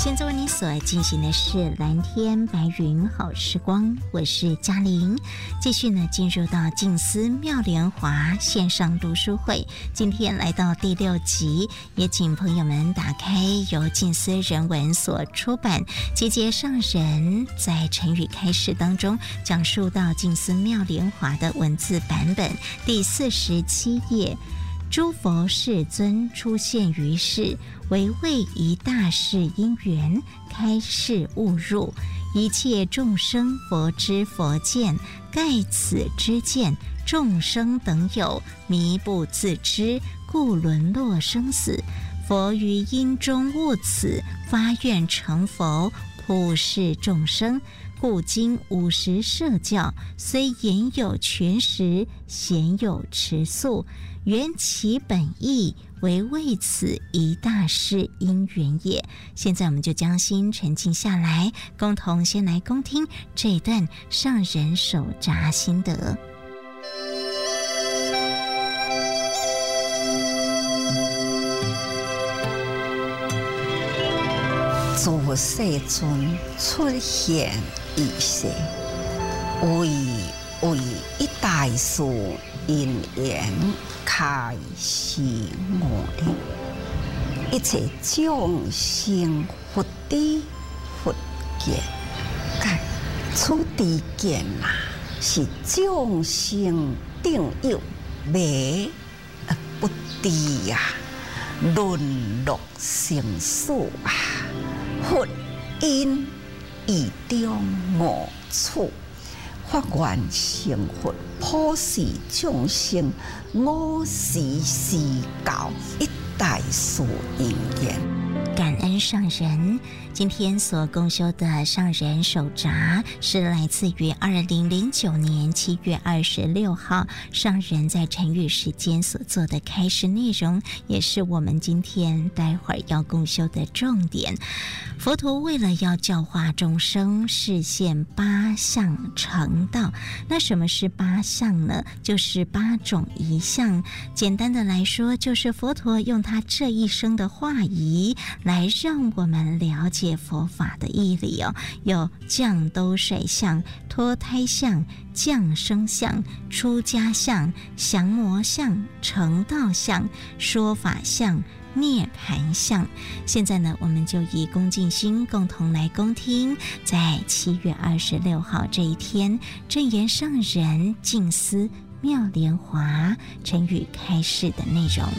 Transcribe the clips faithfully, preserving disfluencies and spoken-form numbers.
现在为你所进行的是蓝天白云好时光，我是嘉玲。继续呢，进入到静思妙莲华线上读书会，今天来到第六集，也请朋友们打开由静思人文所出版集结上人在成语开始当中讲述到静思妙莲华的文字版本第四十七页。诸佛世尊出现于世，为为一大事因缘，开示悟入一切众生佛知佛见，盖此知见众生等有迷不自知，故沦落生死。佛于因中悟此，发愿成佛，普世众生。故今五十摄教，虽言有全实，鲜有持素，缘其本意，为为此一大事因缘也。现在我们就将心沉静下来，共同先来恭听这一段上人手札心得。 诸世尊出现于世，为为一大事因缘，开示悟入一切众生佛知佛见。盖此知见啊，是众生定有迷而不知呀，沦落生死啊。佛因意中悟处，发愿成佛，普世众生，五时时教一大事因缘。 感恩上人，今天所共修的上人手札是来自于二零零九年七月二十六号上人在成语时间所做的开示内容，也是我们今天待会儿要共修的重点。佛陀为了要教化众生，示现八相成道。那什么是八相呢？就是八种仪相。简单的来说，就是佛陀用他这一生的化仪来让我们了解佛法的义理哦。有降兜率相、脱胎相、降生相、出家相、降魔相、成道相、说法相、涅槃相。现在呢，我们就以恭敬心共同来恭听，在七月二十六号这一天，正言上人静思妙莲华成语开示的内容。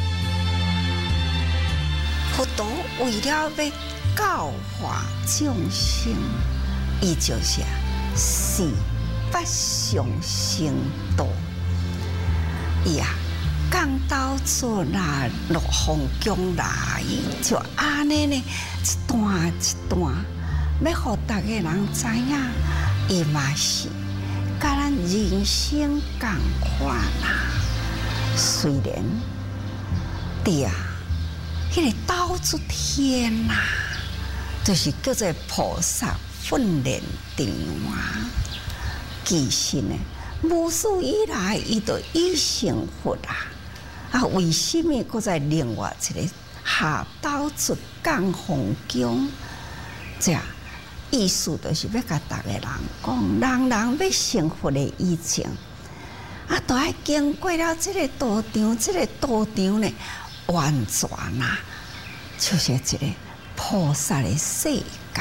佛陀为了要教化众生，伊就是是八相成道。伊啊，讲到做那落风中来，就安尼呢，一段一段，要互大家人知影，伊嘛是甲咱人生共款啦。虽然对啊。迄个刀出天呐、啊，就是叫做菩萨训练场啊。其实呢，无始以来，伊就已成佛啊。啊，为什么搁在另外一个下刀出降风宫？这样意思就是要甲大家人讲，人人要成佛的以前，啊，都要经过了这个道场，这个道场呢。完全啊，就是一个菩萨的世界，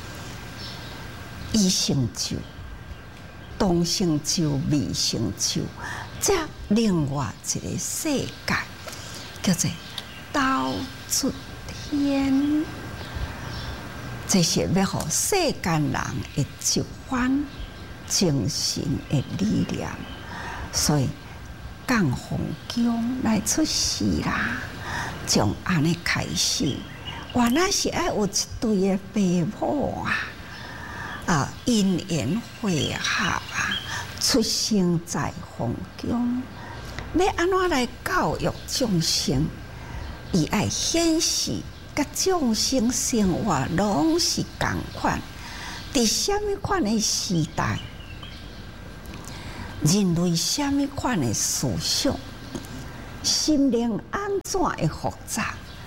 已成就、当成就、未成就，这另外一个世界叫做刀出天，这是要互世间人的一番精神的力量，所以。降风宫来出世啦，从安尼开始，原来是爱有一对的父母啊，啊因缘会合啊，出生在风宫，要安怎来教育众生？伊爱显示，甲众生生活拢是共款，伫什么款的时代？人类什么款的思想，心灵安怎会复杂？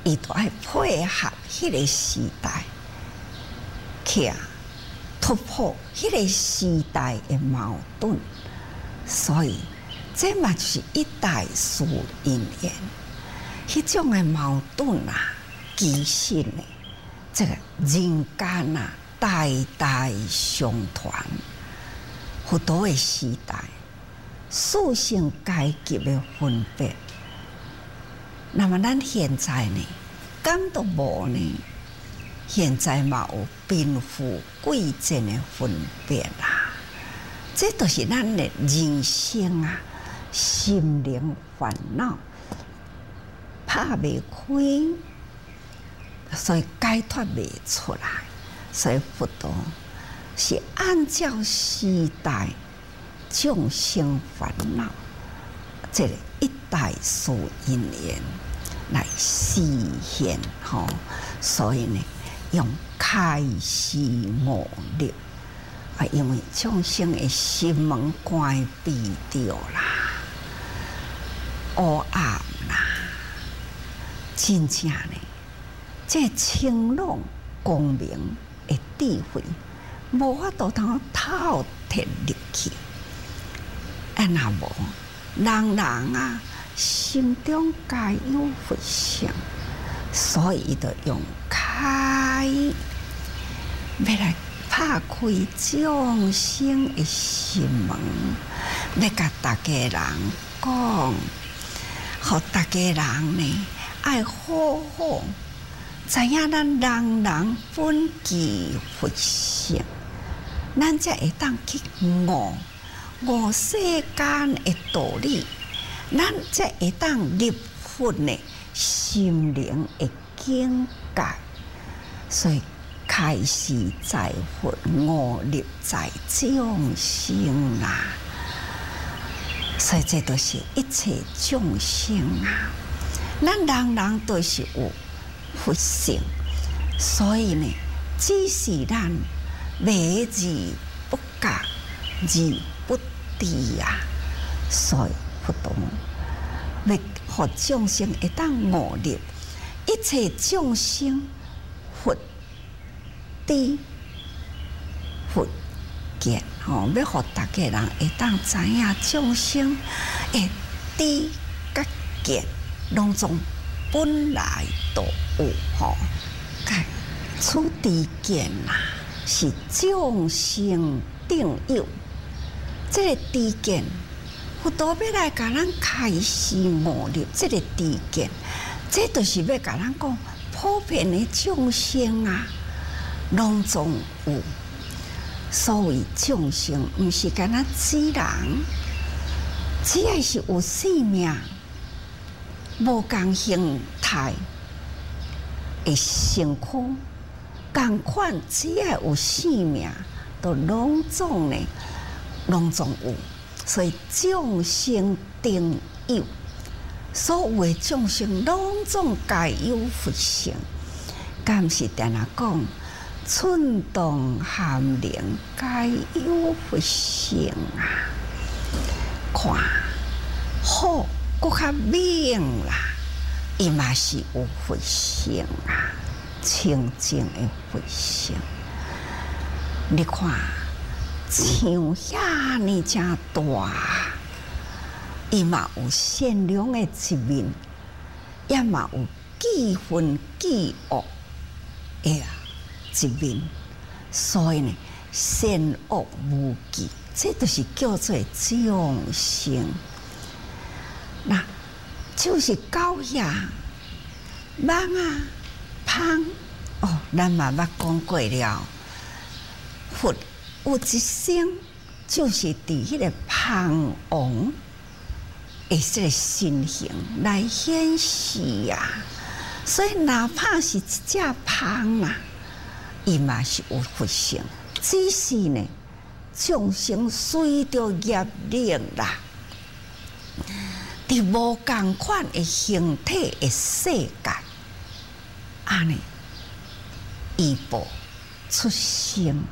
伊都爱配合迄个时代，去啊突破迄个时代的矛盾，所以这嘛就是一代书因缘，迄种的矛盾啊，其实呢，这个人间啊，代代相传，好多的时代，属性阶级的分别。那么咱现在呢，敢都无呢？现在嘛有贫富贵贱的分别啦，这都是咱的人生啊，心灵烦恼拍袂开，所以解脱袂出来。所以佛陀是按照时代众生烦恼，这个一代数因缘来实现吼，所以呢。用开示悟力啊，因为众生的心门关闭掉啦，黑暗啦，真正呢，这清朗光明的智慧，无法度通透彻入去。啊，那无人人啊，心中皆有佛性。所以就用开，要来拍开众生的心门，要甲大家人讲，互大家人呢爱好好，知影咱人人本具佛性，咱才会当去悟悟世间的道理，咱才会当入佛呢。心灵的境界，所以开示在佛，悟入在众生啊！所以这都是一切众生啊！咱人人都是有佛性，所以呢，只是咱迷而不觉，而不知啊！所以佛陀要互众生会当悟入，一切众生佛知佛见，吼，要互大家人会当知影众生会知甲见，拢总本来都有吼。该此知见啊，是众生定有，这个知见。佛陀要来甲咱开示悟入这个知见，这就是要甲咱讲，普遍的众生啊，拢总有。所谓众生，毋是干那只人，只要是有生命，无共形态的身躯，共款只要有生命，都拢总呢，拢总有。所以众生定有，所有的众生拢总皆有佛性，敢是定啊讲，寸动含灵皆有佛性啊！看好，搁较明啦，伊嘛是有佛性啊，清净的佛性，你看。像遐尼正大，伊嘛有善良的一面，也嘛有忌分忌恶的一面，所以呢，善恶无忌，这就是叫做众生。那就是狗呀、蠓啊、芳哦，咱嘛捌讲过了，佛。有一生就是伫迄个芳王的这个身形来显示啊，所以哪怕是一只芳啊，伊嘛是有佛性，只是呢，众生随着业力啦，伫无共款的形体的世界，安尼依报出生。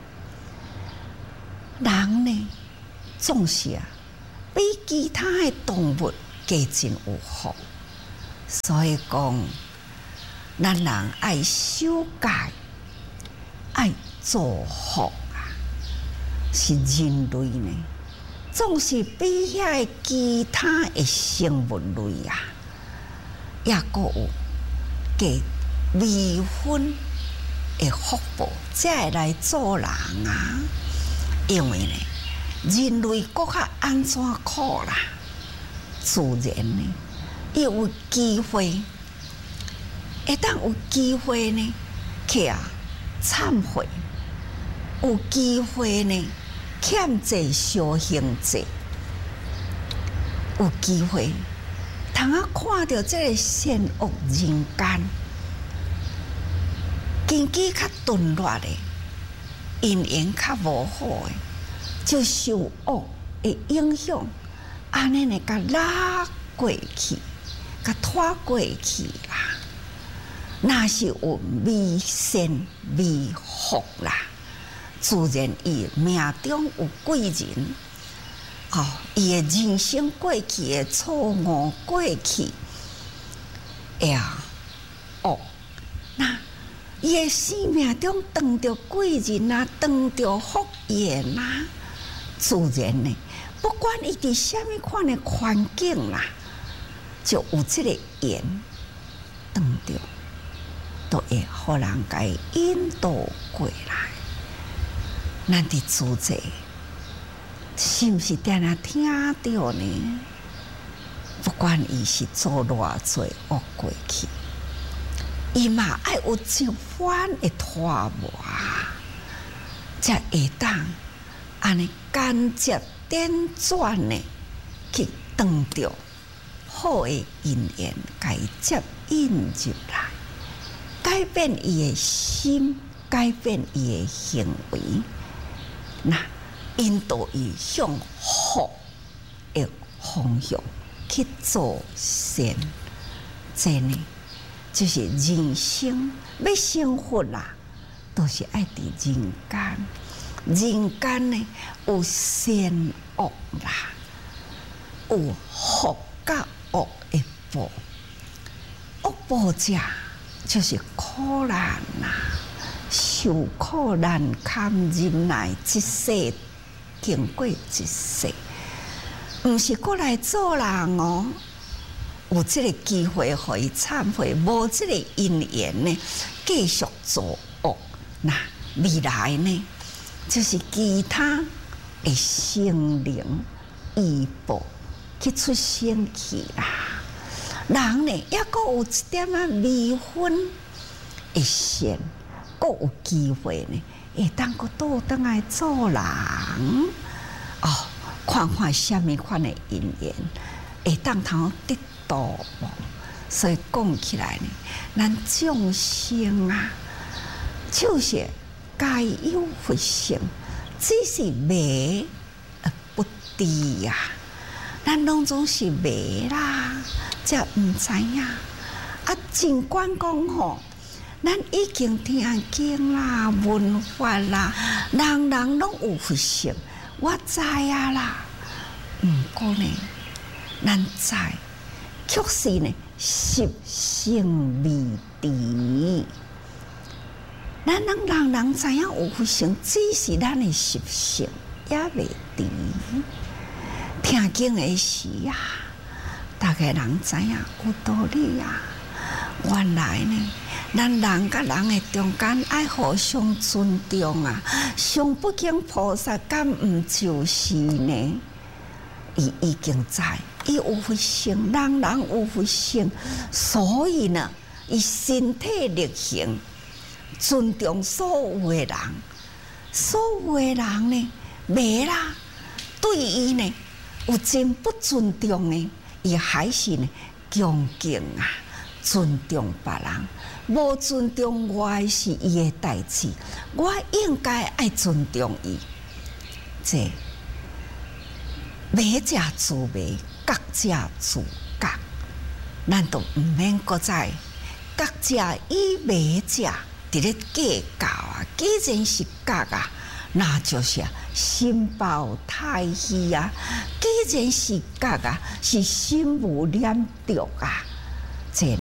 人呢，总是啊，比其他的动物加真有福。所以讲， 咱人爱修改，爱祝福啊，是人类呢，总是比遐其他的生物类啊，也阁有给微分的福报，才会来做人啊。因为呢，人类阁较安怎苦啦，自然呢，伊有机会，会当有机会呢，去啊忏悔，有机会呢，欠债修行者，有机会，通啊看到这个善恶人间，经济较顿落的，因缘较无好的，就受恶的影响，安尼呢，甲拉过去，甲拖过去啦。那是有微善微福啦，自然伊命中有贵人，哦，伊的人生过去的错误过去，呀，哦，那伊的生命中当着贵人啊，当着福缘啊，自然呢，不管伊伫什么款的环境啦，就有这个缘当着。都会互人家引导过来，咱伫主者是毋是定定听到呢？不管伊是做偌济恶过去，伊嘛爱有一番的拖磨，才会当安尼间接点转呢，去当着好的因缘，该接引入来。改变伊的心，改变伊的行为，那引导伊向好的方向去做善，这呢就是人生要生活啦，都是爱伫人间。人间呢有善恶啦，有福甲恶的报，恶报者。就是苦难呐、啊，受苦难堪忍耐，一世经过一世，毋是过来做人哦。有这个机会可以忏悔，无这个因缘呢，继续做恶。那未来呢，就是其他的生灵异报去出现去啦。人呢，也阁有一点啊微分的善，阁有机会呢，会当阁倒转来做人哦，看看什么款的因缘，会当通得到无？所以讲起来呢，咱众生啊，就是该有佛性，只是迷而不知呀、啊。咱拢总是迷啦。才毋知影啊！尽管讲吼，咱已经听经啦、闻法啦，人人拢有佛性，我知啊啦。毋过呢，咱知，确实呢，习性未知。咱人人人知影有佛性，只是咱的习性也未知。听经的时啊。大概人知影有道理啊！原来呢，咱人甲人的中间爱互相尊重啊！上不敬菩萨敢毋就是呢？伊已经知，伊有佛性，人人有佛性，所以呢，伊身体力行，尊重所有的人，所有的人呢，袂啦，对伊呢有真不尊重呢。伊还是呢恭敬啊，尊重别人，无尊重我是伊的代志，我应该爱尊重伊。这迷者自迷，觉者自觉，咱都毋免搁再觉者与迷者伫咧计较啊！既然是觉啊，那就是心抱太虚啊！既然是觉啊，是心无念着啊！这呢，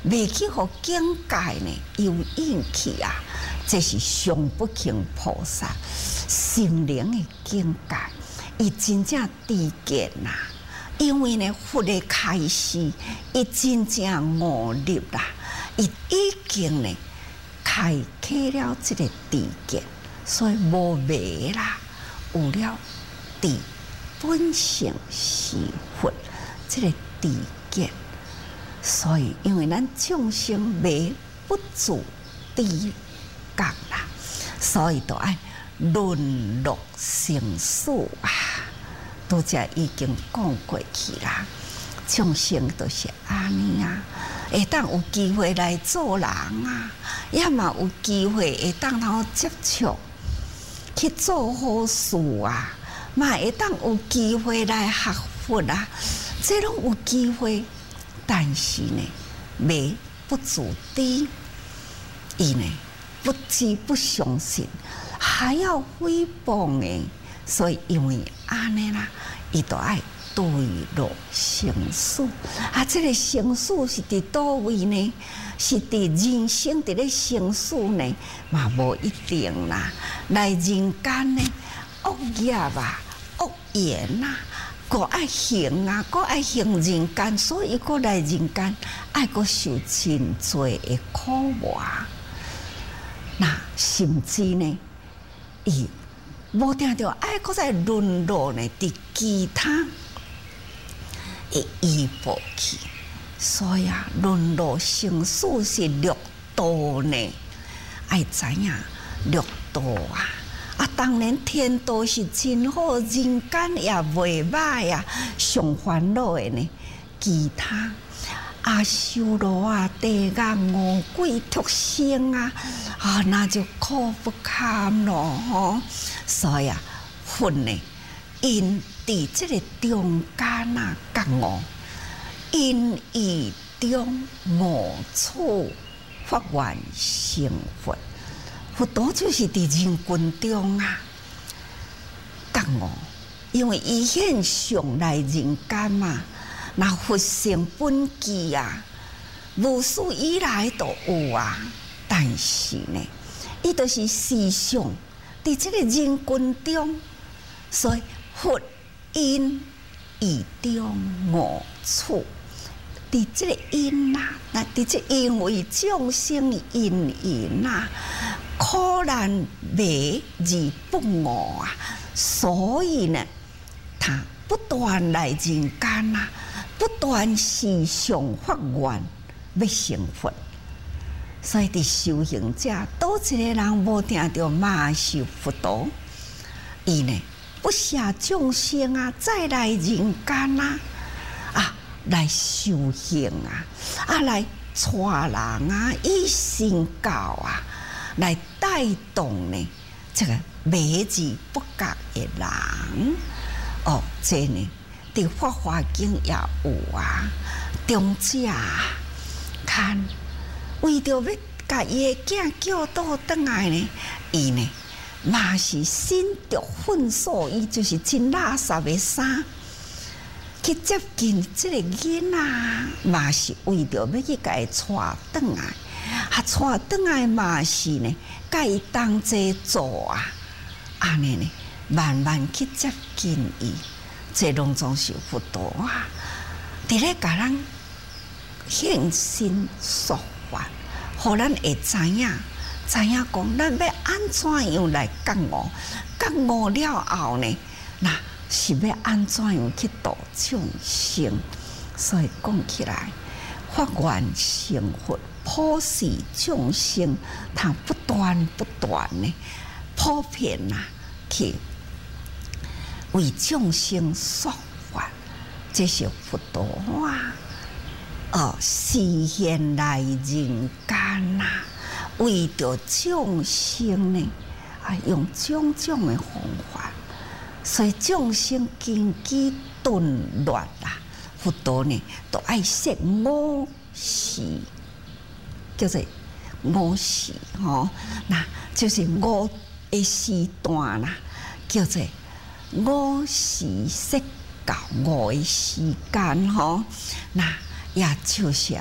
未去互境界呢有应去啊，这是上不轻菩萨心灵的境界，伊真正知见呐。因为呢，佛的开示，伊真正悟入啦，伊已经呢开启了这个知见，所以无迷啦，有了知本性是佛这个知见。所以，因为咱众生迷不住知觉啦，所以都爱沦落生死啊。拄则已经讲过去啦，众生都是安尼啊，会当有机会来做人啊，也嘛有机会会当通接触去做好事啊，嘛会当有机会来学佛啊，这拢有机会。但是呢，迷不自知，伊呢不知不相信，还要诽谤的，所以因为安尼啦，伊就爱堕落生死。啊，这个生死是伫倒位呢？是伫人生伫咧生死呢？嘛无一定啦。来人间呢，恶业啊，恶言啊。个爱行啊，个爱行人间，所以个来人间爱个受真多的苦磨。那甚至呢，伊无定着爱个在沦落呢，伫其他的依附去。所以啊，沦落生死是六道呢，爱知影六道啊。啊，当然天道是真好，人间也袂歹啊。上烦恼的呢，其他阿修罗啊、地狱、恶鬼、畜生啊，啊，那就苦不堪咯吼。所以啊，佛呢，因伫这个中间啊，觉悟，因以中悟处发愿成佛。佛陀就是伫人群中啊，觉悟，因为伊现上来人间嘛，那佛性本具啊，无始以来都有啊。但是呢，伊都是时常伫这个人群中，所以佛因以中悟处，伫这个因啊，那伫这因为众生因缘啊。苦难迷而不悟啊，所以呢，他不断来人间啊，不断时常发愿要成佛。所以伫修行者，倒一个人无听到嘛是佛陀，伊呢不舍众生啊，再来人间啊，啊来修行啊，啊来带人啊，以身教啊。来带动呢，这个迷而不觉的人，哦，这呢，伫《法华经》也有啊。中者看，为着要甲伊的囝叫倒转来呢，伊呢嘛是身着粪扫，伊就是真垃圾的衫，去接近这个囡仔，嘛是为着要去甲伊带转来。啊，带转来嘛是呢，甲伊同齐做啊，安尼呢，慢慢去接近伊，这拢总是佛陀啊，伫咧甲咱现身说法，互咱会知影，知影讲咱要安怎样来觉悟，觉悟了后呢，那是要安怎样去度众生，所以讲起来，发愿成佛。普世众生，他不断不断呢，普遍啊，去为众生说法，这是佛陀啊，哦，示现来人间啊，为着众生呢，啊，用种种的方法，所以众生经济顿乱啦，佛陀呢，都爱说五时。叫做五时吼，那就是五个时段啦，叫做五时说到五个时间吼，那也就是啊，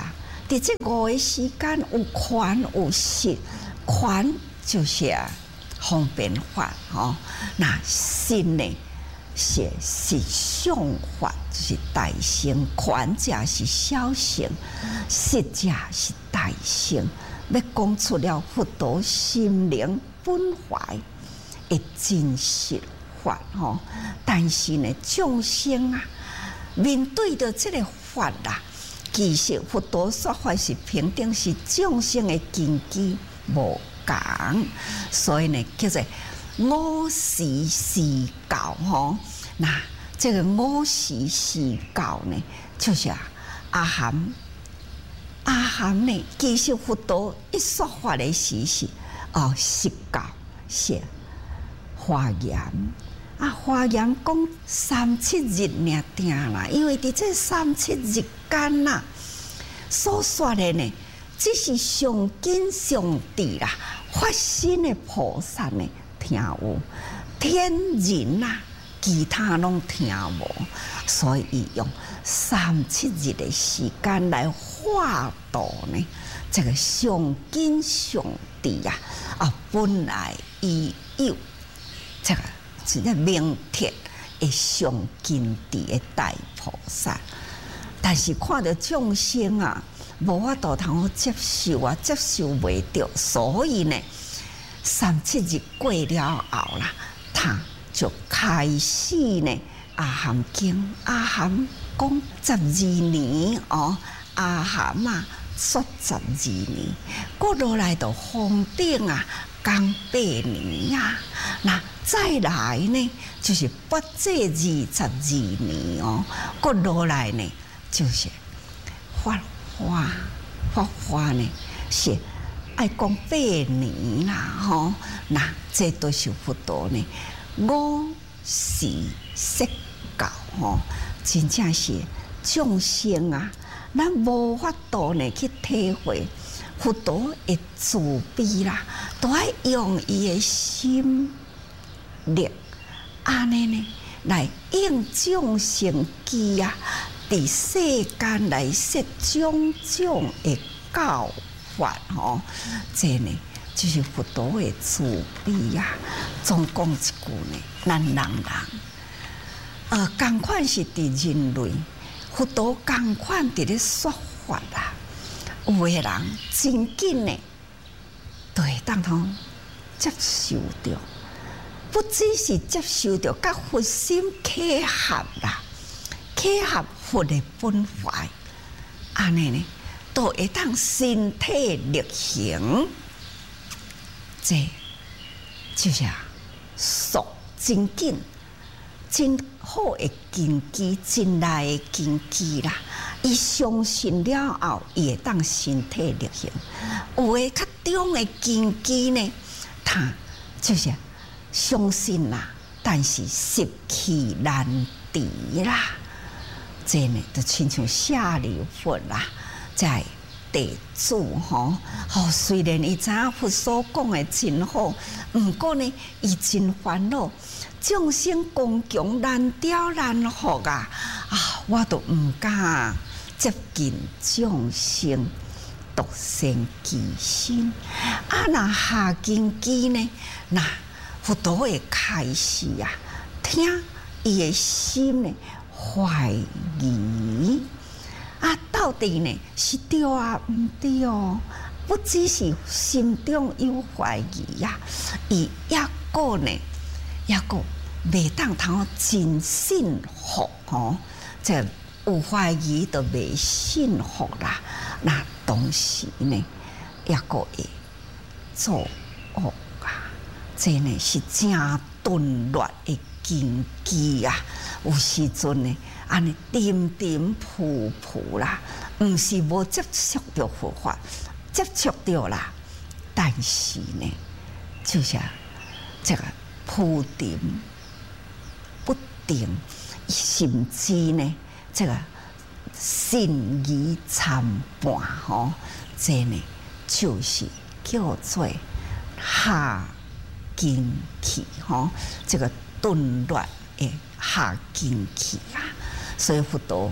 伫这五个时间有权有实，权就是方便法吼，那实呢是是相法，就是大乘，权者是小乘，实者是大乘。要讲出了佛陀心灵本怀的真实法吼，但是呢，众生啊，面对着这个法啦，其实佛陀说法是平等，是众生的根基无共，所以呢，叫做五时四教吼。那这个五时四教呢，就是啊阿含。阿含呢，其实佛陀一说法的时是哦，十教是华严啊，华严讲三七日尔定啦，因为伫这三七日间呐，所说的呢，只是上根上智啦，发心的菩萨呢听有，天人呐，其他拢听无，所以伊用三七日的时间来化度呢，这个上根上智呀，啊，本来已有这个是在明铁的上根智的大菩萨，但是看到众生啊，无法度通好接受啊，接受袂着，所以呢，三七日过了后啦，他就开始呢，阿含经，阿含讲十二年哦。阿含啊，说十二年，过落来到封顶啊，讲八年啊，那再来呢，就是八这二十二年哦，过落来呢，就是法华，法华呢是爱讲八年啦，吼，那这都是佛陀呢五时释教吼，真正是众生啊。咱无法度呢去体会佛陀的慈悲啦，都爱用伊的心力，安尼呢来应众生机啊，伫世间来说种种的教法吼，这呢就是佛陀的慈悲啊。总讲一句呢，咱人人，呃，同款是伫人类。佛陀同款伫咧说法啦，有诶人真紧呢，都会当通接受着，不只是接受着，甲佛心契合啦，契合佛的本怀，安尼呢，都会当身体力行，这就是啊，熟真紧。真好的根基，真来的根基啦！伊相信了后，伊会当身体力行。有诶较中的根基呢，他就是相信啦，但是失去难敌啦。这呢，就亲像舍利弗啦，在地主吼，吼虽然伊知影佛所讲的真好，毋过呢，伊真烦恼。众生刚强难雕难服啊！啊，我都唔敢接近众生，独善其身。啊，那下根基呢？那佛陀会开始啊，听伊的心呢怀疑啊，到底呢是对啊，唔对哦？不只是心中有怀疑呀、啊，伊也个呢。也个袂当通真信服吼，这有怀疑就袂信服啦。那当时呢，也个会作恶啊，这呢是正顿乱的根基啊。有时阵呢，安尼颠颠扑扑啦，毋是无接触到佛法，接触到啦，但是呢，就是这个。铺定不定，甚至呢，这个信疑参半吼，这呢就是叫做下根器吼，这个顿乱的下根器啊。所以佛陀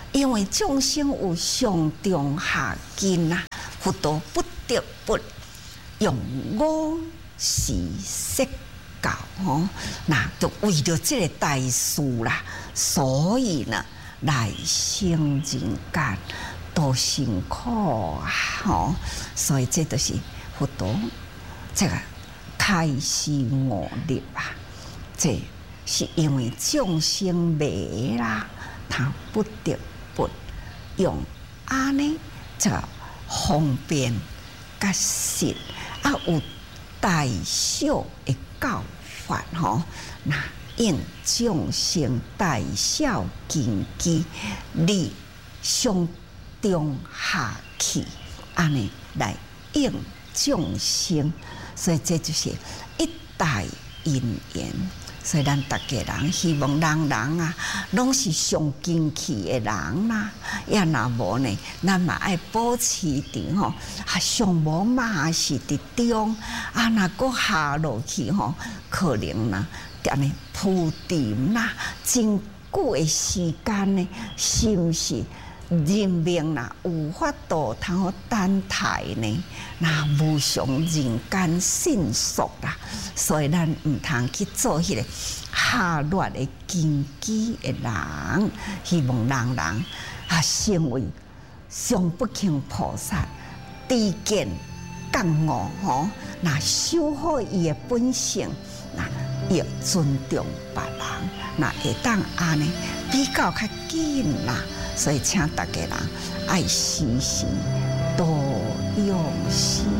因为众生有上中下根啊，佛陀不得不用五时説教吼，那就為了這個大事啦，所以呢來生人間多辛苦啊！吼，所以這就是佛陀這個開示我哋啊，這是因為眾生迷啦，他不得不用安尼這個方便甲實啊有大小的教法吼，那應眾生大小根基，你上中下去，安尼來應眾生，所以這就是一大因緣。所以咱大家人希望人人啊，攏是上根器的人啦。也若無呢，咱嘛愛保持伫吼，啊上無嘛是佇中，啊若佫下落去吼，可能啦，安尼鋪墊啦，真久的時間呢，是毋是？人命啦，有法度通好等待呢，那無常人間迅速啦，所以咱毋通去做迄個下劣的根基的人，希望人人啊成為上不輕菩薩，知見覺悟吼，那修好伊的本性，那要尊重別人，那會當安尼比較較緊啦。所以，請大家人愛時時多用心。